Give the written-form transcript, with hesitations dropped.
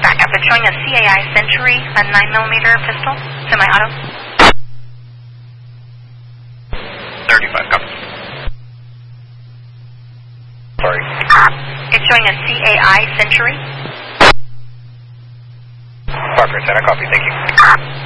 back up. It's showing a CAI Century, a 9mm pistol, semi-auto. 35, copy. Sorry. It's showing a CAI Century. Parker, Center, copy, thank you.